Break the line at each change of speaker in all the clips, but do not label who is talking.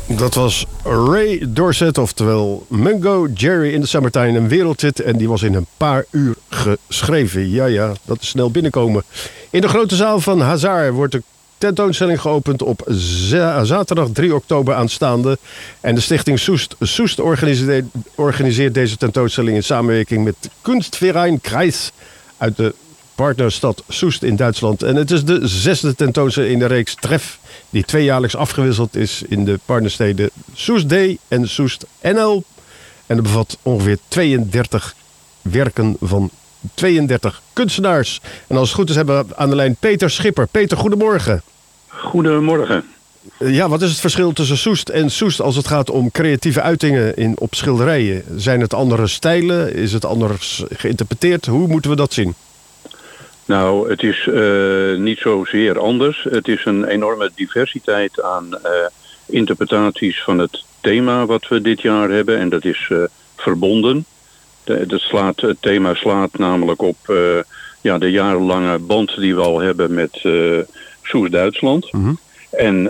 Dat was Ray Dorset, oftewel Mungo Jerry in the Summertime, een wereldhit. En die was in een paar uur geschreven. Ja, dat is snel binnenkomen. In de grote zaal van Hazard wordt de tentoonstelling geopend op zaterdag 3 oktober aanstaande. En de stichting Soest organiseert deze tentoonstelling in samenwerking met Kunstverein Kreis uit de partnerstad Soest in Duitsland. En het is de 6e tentoonstelling in de reeks Tref, die tweejaarlijks afgewisseld is in de partnersteden Soest D en Soest NL. En dat bevat ongeveer 32 werken van 32 kunstenaars. En als het goed is hebben we aan de lijn Peter Schipper. Peter, goedemorgen.
Goedemorgen.
Ja, wat is het verschil tussen Soest en Soest als het gaat om creatieve uitingen op schilderijen? Zijn het andere stijlen? Is het anders geïnterpreteerd? Hoe moeten we dat zien?
Nou, het is niet zozeer anders. Het is een enorme diversiteit aan interpretaties van het thema wat we dit jaar hebben. En dat is verbonden. Het thema slaat namelijk op de jarenlange band die we al hebben met Soest Duitsland. Mm-hmm. En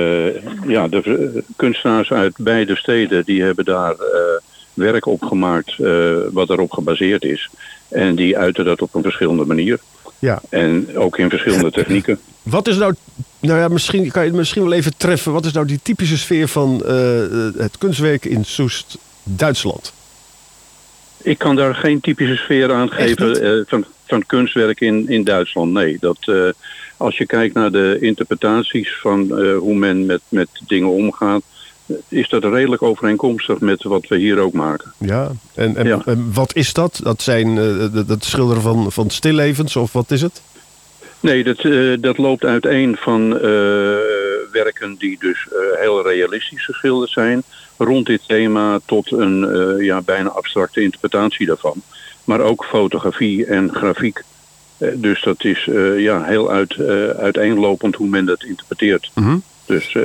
de kunstenaars uit beide steden die hebben daar werk op gemaakt wat erop gebaseerd is. En die uiten dat op een verschillende manier. Ja. En ook in verschillende technieken.
Wat is misschien kan je het misschien wel even treffen. Wat is nou die typische sfeer van het kunstwerk in Soest, Duitsland?
Ik kan daar geen typische sfeer aan geven van kunstwerk in Duitsland. Nee, als je kijkt naar de interpretaties van hoe men met dingen omgaat, is dat redelijk overeenkomstig met wat we hier ook maken.
Ja, en wat is dat? Dat zijn dat schilderen van stillevens of wat is het?
Nee, dat loopt uiteen van werken die dus heel realistisch geschilderd zijn rond dit thema tot een bijna abstracte interpretatie daarvan. Maar ook fotografie en grafiek. Dus dat is heel uiteenlopend hoe men dat interpreteert. Mm-hmm. Dus,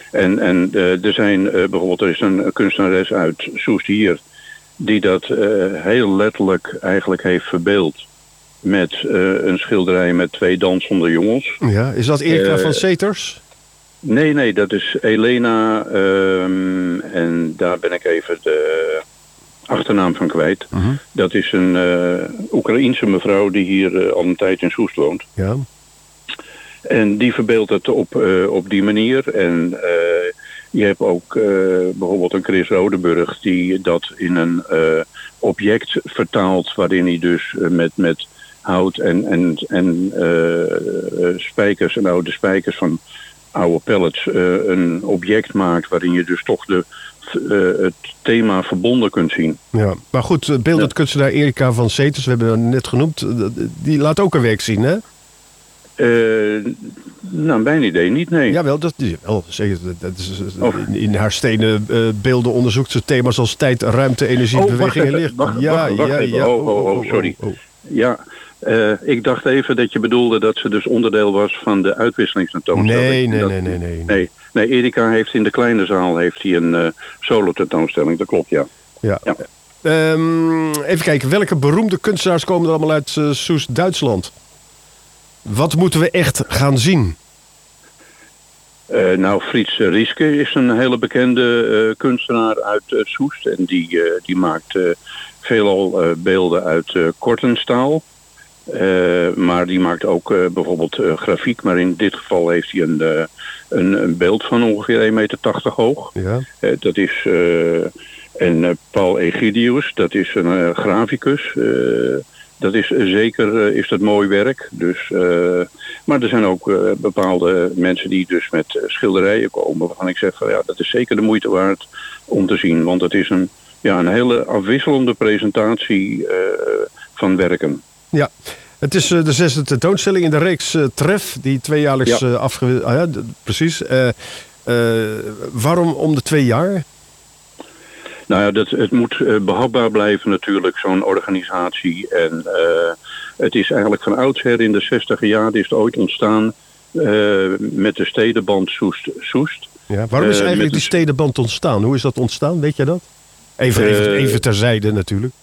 er zijn bijvoorbeeld, er is een kunstenares uit Soest hier die dat heel letterlijk eigenlijk heeft verbeeld met een schilderij met 2 dansende jongens. Ja,
is dat Erika van Seters?
Nee, dat is Elena en daar ben ik even de achternaam van kwijt. Uh-huh. Dat is een Oekraïense mevrouw die hier al een tijd in Soest woont. Ja. En die verbeeldt het op die manier. En je hebt ook bijvoorbeeld een Chris Rodeburg die dat in een object vertaalt waarin hij dus met hout en spijkers en oude spijkers van oude pallets een object maakt waarin je dus toch het thema verbonden kunt zien. Ja,
maar goed, beeldend kunstenaar Erika van Seters, we hebben haar net genoemd, die laat ook een werk zien, hè?
Mijn idee niet, nee.
Jawel, dat is in haar stenen beelden onderzoekt ze thema's als tijd, ruimte, energie, beweging en licht.
Wacht even. Sorry. Ja, ik dacht even dat je bedoelde dat ze dus onderdeel was van de uitwisselingstentoonstelling. Nee, Erika heeft in de kleine zaal een solo tentoonstelling, dat klopt, ja.
Even kijken, welke beroemde kunstenaars komen er allemaal uit Soest, Duitsland? Wat moeten we echt gaan zien?
Frits Rieske is een hele bekende kunstenaar uit Soest. En die maakt veelal beelden uit kortenstaal. Maar die maakt ook bijvoorbeeld grafiek. Maar in dit geval heeft hij een beeld van ongeveer 1,80 meter hoog. Ja. Dat is... en Paul Egidius, dat is een graficus. Dat is zeker is dat mooi werk. Dus, maar er zijn ook bepaalde mensen die dus met schilderijen komen waarvan ik zeg dat is zeker de moeite waard om te zien. Want het is een hele afwisselende presentatie van werken.
Ja, het is de 6e tentoonstelling in de reeks Tref, die tweejaarlijks precies. Waarom om de 2 jaar?
Het moet behapbaar blijven natuurlijk, zo'n organisatie. En het is eigenlijk van oudsher in de 60e jaren is het ooit ontstaan met de stedenband Soest.
Ja, waarom is eigenlijk die stedenband ontstaan? Hoe is dat ontstaan? Weet je dat? Even terzijde natuurlijk.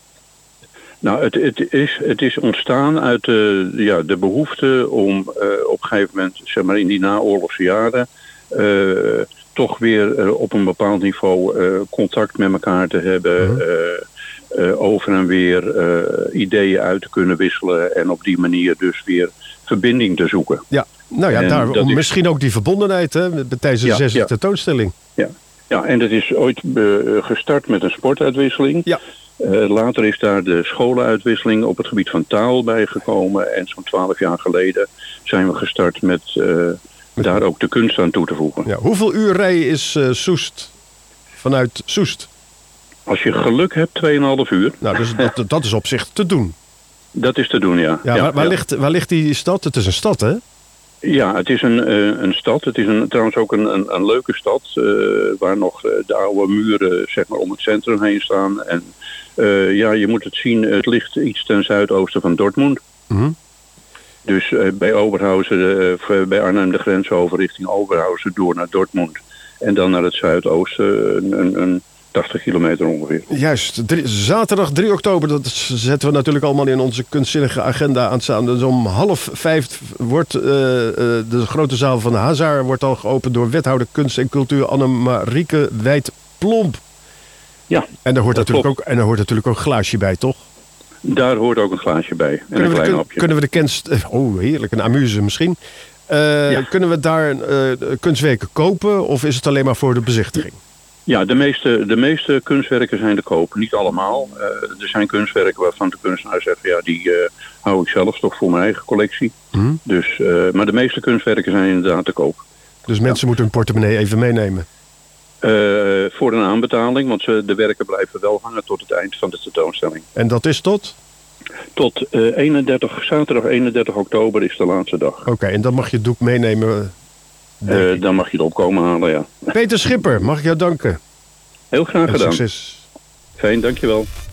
Het is ontstaan uit de behoefte om op een gegeven moment, zeg maar in die naoorlogse jaren, toch weer op een bepaald niveau contact met elkaar te hebben. Over en weer ideeën uit te kunnen wisselen. En op die manier dus weer verbinding te zoeken.
Ja, nou ja, daarom misschien ook die verbondenheid tijdens de 6e tentoonstelling.
Ja, en dat is ooit gestart met een sportuitwisseling. Ja. Later is daar de scholenuitwisseling op het gebied van taal bijgekomen. En zo'n 12 jaar geleden zijn we gestart met daar ook de kunst aan toe te voegen.
Ja, hoeveel uur rijden is Soest vanuit Soest?
Als je geluk hebt, 2,5 uur.
Nou, dus dat is op zich te doen.
Dat is te doen, ja.
Waar ligt die stad? Het is een stad, hè?
Ja, het is een stad. Het is trouwens ook een leuke stad. Waar nog de oude muren zeg maar, om het centrum heen staan. En je moet het zien. Het ligt iets ten zuidoosten van Dortmund. Mm-hmm. Dus bij Oberhausen, bij Arnhem de grens over richting Oberhausen door naar Dortmund. En dan naar het zuidoosten een 80 kilometer ongeveer.
Juist, zaterdag 3 oktober, dat zetten we natuurlijk allemaal in onze kunstzinnige agenda aanstaan. Dus om 4:30 wordt de grote zaal van de Hazard wordt al geopend door wethouder kunst en cultuur Annemarieke Wijd-Plomp. Ja. En daar hoort natuurlijk ook een glaasje bij, toch? Daar
hoort ook een glaasje bij. En een klein hapje.
Kunnen we de kenst... Oh, heerlijk, een amuse misschien. Kunnen we daar kunstwerken kopen of is het alleen maar voor de bezichtiging?
Ja, de meeste kunstwerken zijn te koop. Niet allemaal. Er zijn kunstwerken waarvan de kunstenaar zegt... ja, die hou ik zelf toch voor mijn eigen collectie. Mm-hmm. Dus, maar de meeste kunstwerken zijn inderdaad te koop.
Dus mensen moeten hun portemonnee even meenemen?
Voor een aanbetaling, want de werken blijven wel hangen tot het eind van de tentoonstelling.
En dat is tot?
Tot zaterdag 31 oktober is de laatste dag.
Oké, en dan mag je het doek meenemen...
dan mag je het opkomen halen, ja.
Peter Schipper, mag ik jou danken?
Heel graag gedaan.
Succes.
Fijn, dankjewel.